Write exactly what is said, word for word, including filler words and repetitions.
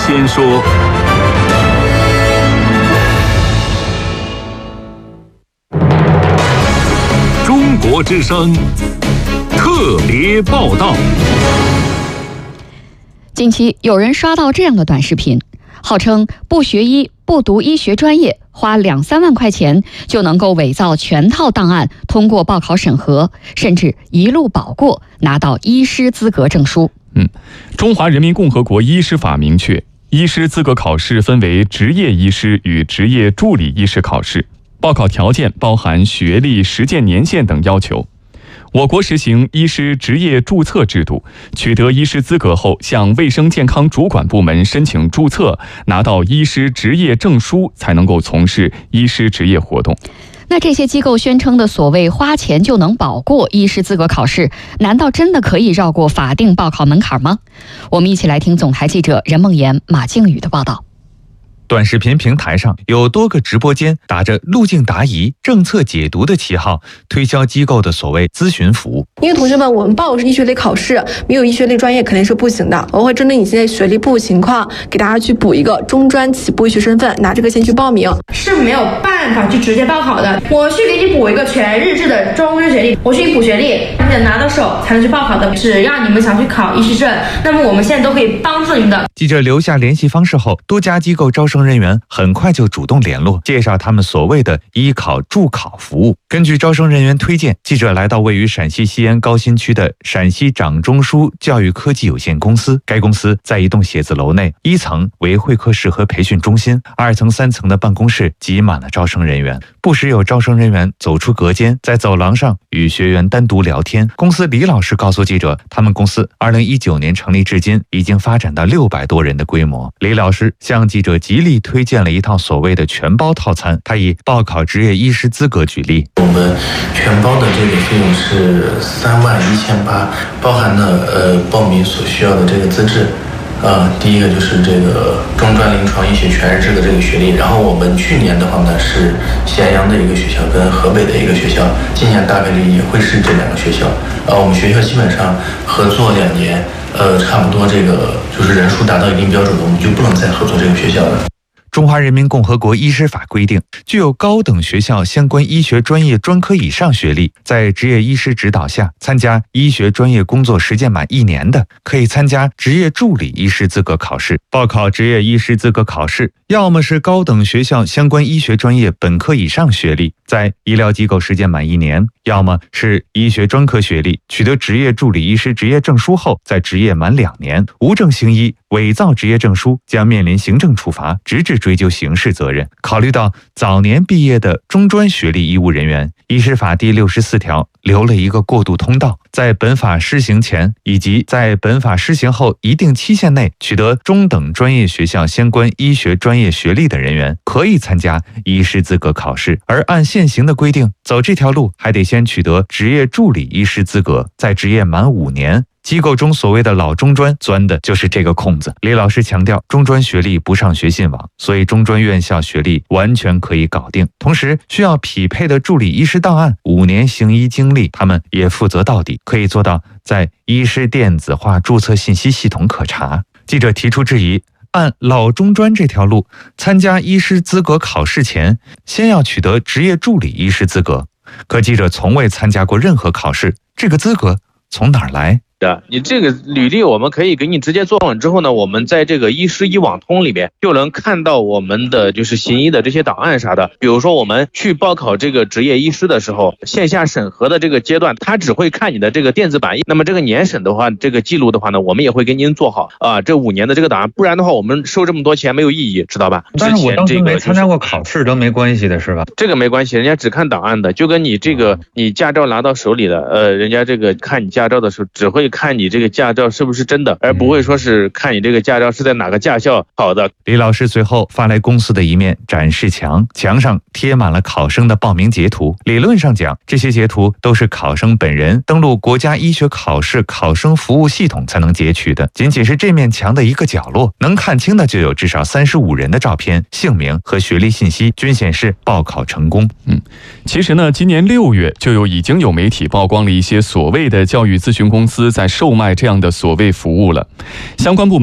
先说。中国之声特别报道。 近期有人刷到这样的短视频，号称不学医、不读医学专业，花两三万块钱就能够伪造全套档案，通过报考审核，甚至一路保过，拿到医师资格证书。 嗯，中华人民共和国医师法明确，医师资格考试分为执业医师与执业助理医师考试，报考条件包含学历、实践年限等要求。我国实行医师执业注册制度，取得医师资格后，向卫生健康主管部门申请注册，拿到医师执业证书，才能够从事医师执业活动。 那这些机构宣称的所谓花钱就能保过医师资格考试，难道真的可以绕过法定报考门槛吗？我们一起来听总台记者任梦妍、马靖宇的报道。 短视频平台上有多个直播间打着路径答疑、政策解读的旗号，推销机构的所谓咨询服务。 因为同学们，我们报的是医学类考试，没有医学类专业肯定是不行的。我会针对你现在学历不情况，给大家去补一个中专起步医学身份，拿这个先去报名。 是没有办法去直接报考的，我去给你补一个全日制的中专学历，我去补学历，你得拿到手才能去报考的。只要你们想去考医师证，那么我们现在都可以帮助你们的。 记者留下联系方式后，多家机构招生人员很快就主动联络，介绍他们所谓的医考助考服务。根据招生人员推荐，记者来到位于陕西西安高新区的陕西掌中枢教育科技有限公司。该公司在一栋写字楼内，一层为会客室和培训中心，二层、三层的办公室挤满了招生人员。不时有招生人员走出隔间，在走廊上与学员单独聊天。公司李老师告诉记者，他们公司二零一九年成立至今，已经发展到六百多人的规模。李老师向记者极力推荐了一套所谓的全包套餐，他以报考执业医师资格举例。 我们全包的这个费用是三万一千八，包含了呃报名所需要的这个资质。呃，第一个就是这个中专临床医学全日制的这个学历，然后我们去年的话呢是咸阳的一个学校跟河北的一个学校，今年大概率也会是这两个学校。呃，我们学校基本上合作两年，呃，差不多这个就是人数达到一定标准的，我们就不能再合作这个学校了。 中华人民共和国医师法规定，具有高等学校相关医学专业专科以上学历，在执业医师指导下参加医学专业工作实践满一年的，可以参加执业助理医师资格考试。报考执业医师资格考试，要么是高等学校相关医学专业本科以上学历，在医疗机构实践满一年，要么是医学专科学历，取得执业助理医师执业证书后，在执业满两年，无证行医伪造执业证书，将面临行政处罚，直至追究刑事责任。考虑到早年毕业的中专学历医务人员，医师法第六十四条留了一个过渡通道，在本法施行前以及在本法施行后一定期限内取得中等专业学校相关医学专业学历的人员，可以参加医师资格考试。而按现行的规定，走这条路还得先取得执业助理医师资格，在执业满五年。机构中所谓的老中专钻的就是这个空子。李老师强调，中专学历不上学信网，所以中专院校学历完全可以搞定。同时需要匹配的助理医师档案、五年行医经历，他们也负责到底，可以做到在医师电子化注册信息系统可查。记者提出质疑，按老中专这条路，参加医师资格考试前，先要取得执业助理医师资格。可记者从未参加过任何考试，这个资格从哪儿来？ 你这个履历我们可以给你直接做完之后呢，我们在这个医师医网通里面就能看到我们的就是行医的这些档案啥的。比如说我们去报考这个执业医师的时候，线下审核的这个阶段，他只会看你的这个电子版。那么这个年审的话，这个记录的话呢，我们也会给您做好啊，这五年的这个档案，不然的话我们收这么多钱没有意义，知道吧？ 但是我当时没参加过考试都没关系的是吧？ 这个没关系，人家只看档案的，就跟你这个你驾照拿到手里的，呃，人家这个看你驾照的时候，只会看你这个驾照是不是真的，而不会说是看你这个驾照是在哪个驾校考的。 李老师随后发来公司的一面展示墙，墙上贴满了考生的报名截图。理论上讲，这些截图都是考生本人登录国家医学考试考生服务系统才能截取的。仅仅是这面墙的一个角落，能看清的就有至少三十五人的照片、姓名和学历信息，均显示报考成功。 嗯，其实呢，今年六月就有已经有媒体曝光了一些所谓的教育咨询公司在售卖这样的所谓服务了，相关部门